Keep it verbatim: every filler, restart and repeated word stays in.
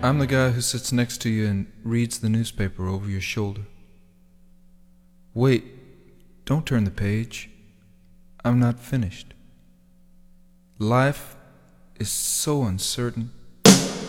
I'm the guy who sits next to you and reads the newspaper over your shoulder. Wait, don't turn the page. I'm not finished. Life is so uncertain.